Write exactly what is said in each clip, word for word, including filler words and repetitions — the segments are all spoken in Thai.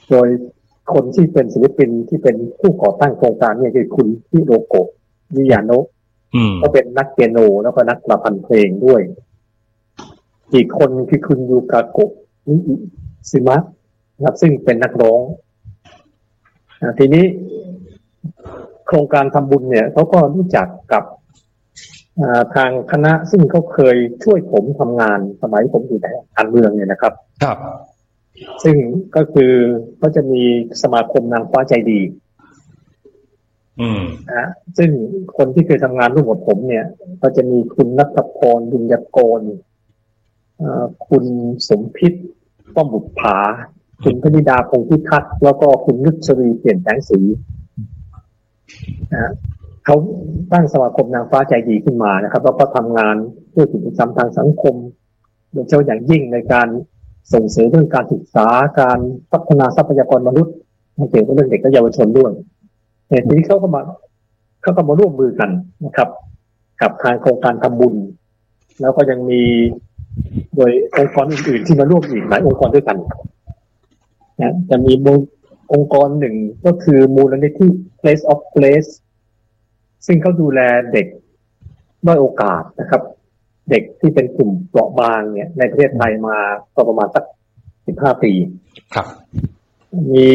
โดยคนที่เป็นศิลปินที่เป็นผู้ก่อตั้งโครงการเนี่ยคือคุณฮิโรโกะมิยาโนะก็เป็นนักเปียโนแล้วก็นักประพันธ์เพลงด้วยอีกคนคือคุณยูกาโกะนิอิซึมะนะครับซึ่งเป็นนักร้องทีนี้โครงการทำบุญเนี่ยเขาก็รู้จักกับทางคณะซึ่งเขาเคยช่วยผมทำงานสมัยผมอยู่ในการเมืองเนี่ยนะครับครับซึ่งก็คือก็จะมีสมาคมนางฟ้าใจดีอืมนะซึ่งคนที่เคยทำงานร่วมกับผมเนี่ยก็จะมีคุณณัฐพรบุญญากรคุณสมพิษป้อมบุปผาคุณพนิดาคงพิทักษ์แล้วก็คุณนุชรีเปลี่ยนแสงสีนะเขาตั้งสมาคมนางฟ้าใจดีขึ้นมานะครับแล้วก็ทำงานเพื่อกิจกรรมทางสังคมโดยเฉพาะอย่างยิ่งในการส่งเสริมเรื่องการศึกษาการพัฒนาทรัพยากรมนุษย์ให้เกี่ยวกับเรื่องเด็กและเยาวชนด้วยในทีนี้เขาก็มาเขาก็มาร่วมมือกันนะครับกับทางโครงการทำบุญแล้วก็ยังมีโดยองค์กรอื่นๆที่มาร่วมอีกหลายองค์กรด้วยกันนะจะมีองค์กรหนึ่งก็คือมูลนิธิ Place of Place ซึ่งเขาดูแลเด็กด้อยโอกาสนะครับเด็กที่เป็นกลุ่มเปราะบางเนี่ยในประเทศไทยมาก็ประมาณสักสิบห้าปีครับมี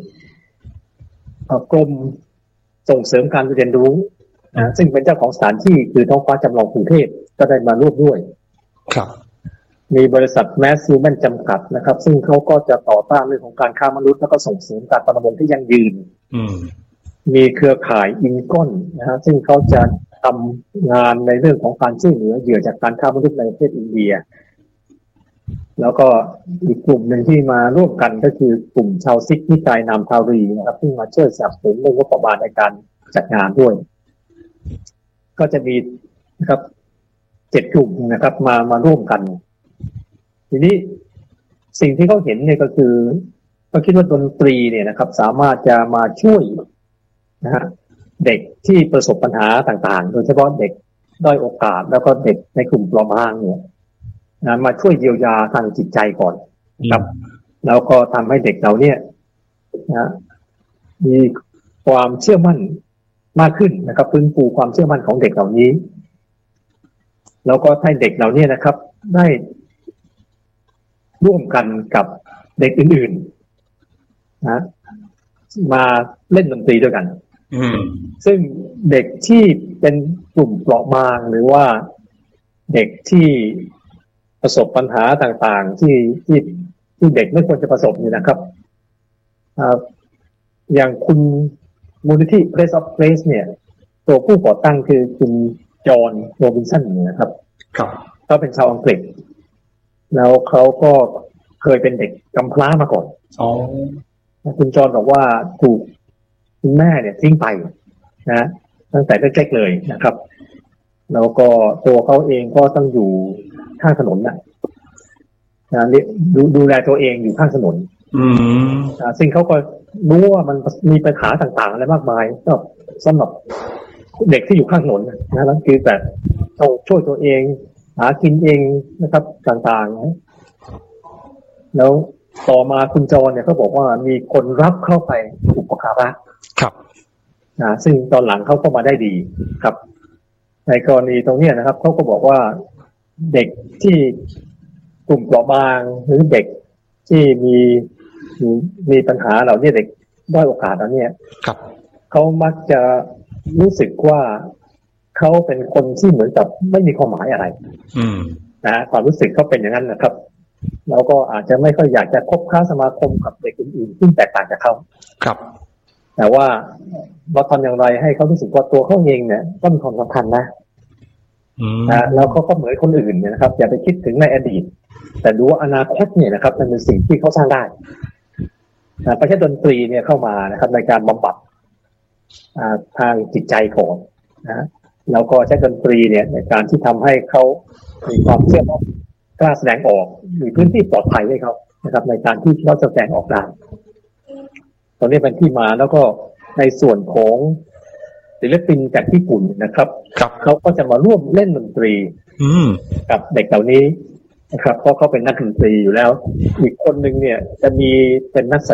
กรมส่งเสริมการเรียนรู้นะซึ่งเป็นเจ้าของสถานที่คือท้องฟ้าจำลองกรุงเทพก็ได้มาร่วมด้วยครับมีบริษัทแมสซิวแมนจำกัดนะครับซึ่งเขาก็จะต่อต้านเรื่องของการค้ามนุษย์แล้วก็ส่งเสริมการประมงที่ยั่งยืนมีเครือข่ายอินก้อนนะฮะซึ่งเขาจะทำงานในเรื่องของการช่วยเหลือเหยื่อจากการค้ามนุษย์ในประเทศอินเดียแล้วก็อีกกลุ่มหนึ่งที่มาร่วมกันก็คือกลุ่มชาวซิกนิกายนามทารีนะครับซึ่งมาช่วยสนับสนุนเรื่องงบประมาณในการจัดงานด้วยก็จะมีนะครับเจ็ดกลุ่มนะครับมามาร่วมกันทีนี้สิ่งที่เขาเห็นเนี่ยก็คือเขาคิดว่าดนตรีเนี่ยนะครับสามารถจะมาช่วยนะฮะเด็กที่ประสบปัญหาต่างๆโดยเฉพาะเด็กด้อยโอกาสแล้วก็เด็กในกลุ่มเปราะบางเนี่ยนะมาช่วยเยียวยาทางจิตใจก่อนครับแล้วก็ทำให้เด็กเราเนี่ยนะมีความเชื่อมั่นมากขึ้นนะครับฟื้นฟูความเชื่อมั่นของเด็กเหล่านี้แล้วก็ให้เด็กเหล่านี้นะครับได้ร่วมกันกับเด็กอื่นๆนะมาเล่นดนตรีด้วยกันซึ่งเด็กที่เป็นกลุ่มเปราะบางหรือว่าเด็กที่ประสบปัญหาต่างๆที่ที่ที่เด็กไม่ควรจะประสบนี่นะครับอย่างคุณมูลนิธิ Place of Place เนี่ยตัวผู้ก่อตั้งคือคุณจอห์นโรบินสันนะครับครับเขาเป็นชาวอังกฤษแล้วเขาก็เคยเป็นเด็กกำพร้ามาก่อนอ๋อคุณจอห์นบอกว่าถูกคุณแม่เนี่ยทิ้งไปนะตั้งแต่เล็กๆเลยนะครับแล้วก็ตัวเขาเองก็ต้องอยู่ข้างถนนนะนะดูดูแลตัวเองอยู่ข้างถนนอืมอ่าซึ่งเขาก็รู้ว่ามันมีปัญหาต่างๆอะไรมากมายก็สำหรับเด็กที่อยู่ข้างถนนนะนั่นคือแบบต้องช่วยตัวเองหากินเองนะครับต่างๆแล้วต่อมาคุณจรเนี่ยเขาบอกว่ามีคนรับเข้าไปอุปการะครับนะซึ่งตอนหลังเขาก็มาได้ดีครับในกรณีตรงนี้นะครับเขาก็บอกว่าเด็กที่กลุ่มเปราะบางหรือเด็กที่มีมีมีปัญหาเหล่านี้เด็กด้อยโอกาสเหล่านี้ครับเขามักจะรู้สึกว่าเขาเป็นคนที่เหมือนกับไม่มีความหมายอะไรนะความรู้สึกเขาเป็นอย่างนั้นนะครับแล้วก็อาจจะไม่ค่อยอยากจะคบค้าสมาคมกับเด็กอื่นๆที่แตกต่างจากเขาครับแต่ว่าเราทำอย่างไรให้เขารู้สึกว่าตัวเขาเองเนี่ยก็มีความสำคัญนะนะแล้วเขาก็เหมือนคนอื่นเนี่ยนะครับอย่าไปคิดถึงในอดีตแต่ดูว่าอนาคตเนี่ยนะครับมันเป็นสิ่งที่เขาสร้างได้นะประเภทดนตรีเนี่ยเข้ามานะครับในการบำบัดทางจิตใจของนะแล้วก็ใช้ดนตรีเนี่ยในการที่ทำให้เขามีความเชื่อมั่นกล้าแสดงออกมีพื้นที่ปลอดภัยให้เขานะครับในการที่เขาแสดงออกได้ตอนนี้เป็นที่มาแล้วก็ในส่วนของศิลปินจากญี่ปุ่นนะครับเขาก็จะมาร่วมเล่นดนตรีกับเด็กเหล่านี้นะครับเพราะเขาเป็นนักดนตรีอยู่แล้วอีกคนนึงเนี่ยจะมีเป็นนัก